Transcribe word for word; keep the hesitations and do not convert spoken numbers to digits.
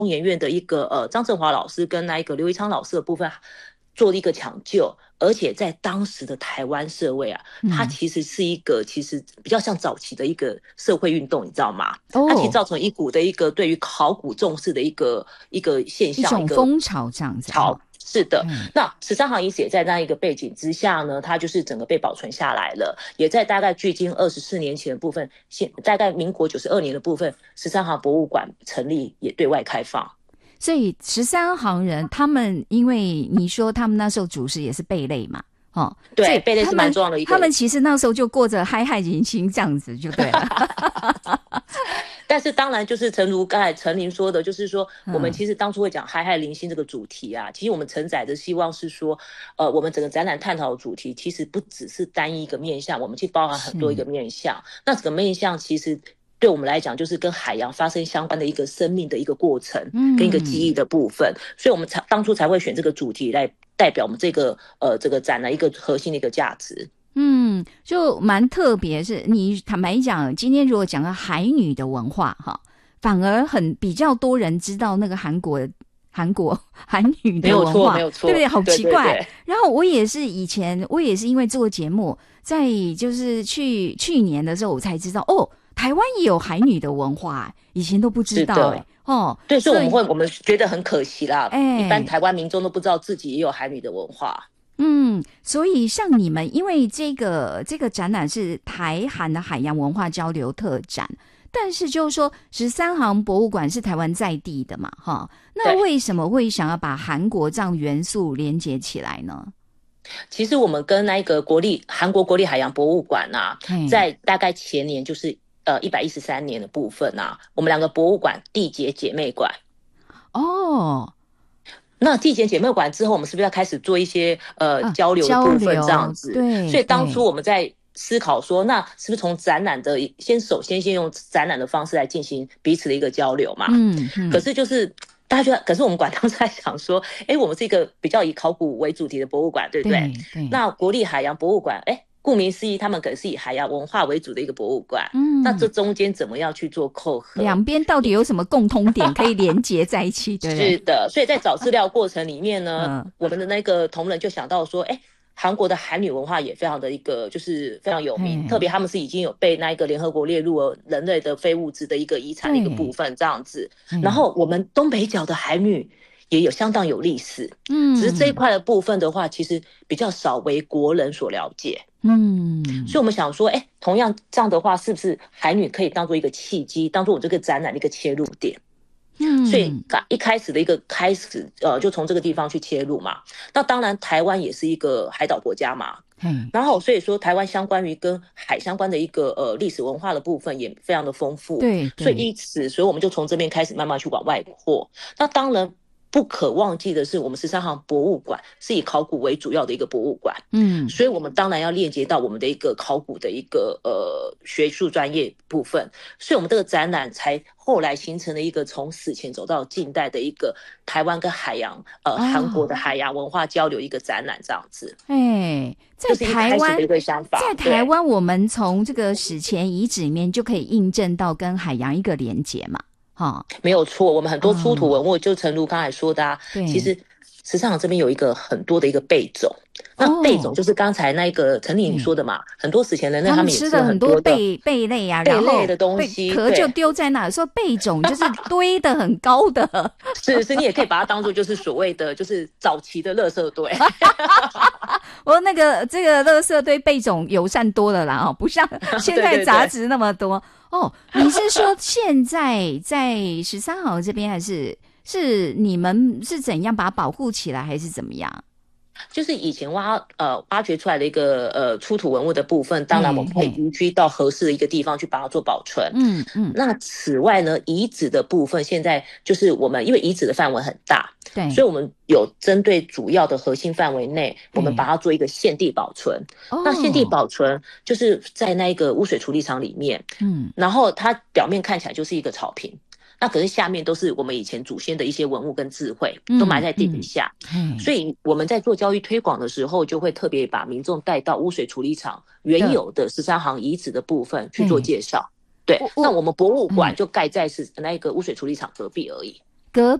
研院的一个呃张振华老师跟那一个刘一昌老师的部分做一个抢救，而且在当时的台湾社会啊，它其实是一个其实比较像早期的一个社会运动，你知道吗？哦、它其实造成一股的一个对于考古重视的一个一个现象， 一种风潮这样子。 潮是的，嗯、那十三行遗址也在那一个背景之下呢，它就是整个被保存下来了，也在大概距今二十四年前的部分，现大概民国九十二年的部分，十三行博物馆成立也对外开放。 所以十三行人他们，因为你说他们那时候主食也是贝类嘛，哦， 对，贝类是蛮重要的一个。 他们其实那时候就过着嗨嗨人心这样子就对了。 但是当然就是诚如刚才陈琳说的，就是说我们其实当初会讲嗨嗨零星这个主题啊，其实我们承载的希望是说，呃，我们整个展览探讨的主题其实不只是单一一个面向，我们去包含很多一个面向。那整个面向其实对我们来讲，就是跟海洋发生相关的一个生命的一个过程，跟一个记忆的部分，嗯、所以我们才当初才会选这个主题来代表我们这个呃这个展的一个核心的一个价值。 嗯，就蛮特别，是你坦白讲，今天如果讲到海女的文化哈，反而很比较多人知道那个韩国韩国韩女的文化， 没有错，没有错， 对不对？好奇怪。 对对对， 然后我也是以前，我也是因为做节目，在就是去去年的时候，我才知道哦，台湾也有海女的文化，以前都不知道哎、欸。哦， 对，所以我们会我们觉得很可惜啦， 哎， 一般台湾民众都不知道自己也有海女的文化。 嗯，所以像你们，因为这个这个展览是台韩的海洋文化交流特展，但是就是说十三行博物馆是台湾在地的嘛，哈，那为什么会想要把韩国这样元素连接起来呢？ 其实我们跟那个国立韩国国立海洋博物馆啊，在大概前年就是呃一百一十三年的部分啊，我们两个博物馆缔结姐妹馆。 哦。 那缔结姐妹馆之后，我们是不是要开始做一些呃、啊、交流的部分这样子？ 对， 所以当初我们在思考说，那是不是从展览的先首先先用展览的方式来进行彼此的一个交流嘛？嗯，嗯可是就是大家觉得，可是我们馆当时在想说，哎，我们是一个比较以考古为主题的博物馆，对不对？对对那国立海洋博物馆，哎。顾名思义，他们可能是以海洋文化为主的一个博物馆。嗯，那这中间怎么样去做扣合？ 两边到底有什么共通点可以连接在一起？对不对？ 是的，所以在找资料过程里面呢，嗯、我们的那个同仁就想到说，哎，韩国的韩女文化也非常的一个就是非常有名，特别他们是已经有被那个联合国列入了人类的非物质的一个遗产的一个部分这样子。然后我们东北角的韩女。也有相当有历史，嗯，只是这一块的部分的话，其实比较少为国人所了解，嗯，所以我们想说，哎，同样这样的话，是不是海女可以当做一个契机，当做我这个展览的一个切入点？嗯，所以一开始的一个开始，呃，就从这个地方去切入嘛。那当然，台湾也是一个海岛国家嘛，嗯，然后所以说台湾相关于跟海相关的一个呃历史文化的部分也非常的丰富， 对， 所以因此，所以我们就从这边开始慢慢去往外扩。那当然。不可忘记的是，我们十三行博物馆是以考古为主要的一个博物馆，嗯，所以我们当然要链接到我们的一个考古的一个呃学术专业部分，所以我们这个展览才后来形成了一个从史前走到近代的一个台湾跟海洋呃韩、哦、国的海洋文化交流一个展览这样子。 哎，在台湾的一个想法， 在台湾我们从这个史前遗址里面就可以印证到跟海洋一个连结嘛。 哦、没有错，我们很多出土文物，哦、就诚如刚才说的啊，其实十三行这边有一个很多的一个贝种，那贝种就是刚才那个陈丽你说的嘛，嗯、很多史前人类他们也吃了很多贝贝类啊， 贝类的东西， 壳就丢在那，说贝种就是堆得很高的， 是是，你也可以把它当作就是所谓的就是早期的垃圾堆。 我那个这个垃圾堆贝种友善多了啦，不像现在杂质那么多。对对对哦，你是说现在在十三行这边，还是是你们是怎样把它保护起来，还是怎么样？ 就是以前挖呃挖掘出来的一个呃出土文物的部分，当然我们可以移居到合适的一个地方去把它做保存。嗯嗯。那此外呢，遗址的部分现在就是我们因为遗址的范围很大，对，所以我们有针对主要的核心范围内，我们把它做一个现地保存。哦、那现地保存就是在那个污水处理厂里面，嗯，然后它表面看起来就是一个草坪。那可是下面都是我们以前祖先的一些文物跟智慧，都埋在地底下，嗯嗯、所以我们在做教育推广的时候，就会特别把民众带到污水处理厂原有的十三行遗址的部分去做介绍。对，那我们博物馆就盖在是那个污水处理厂隔壁而已。 隔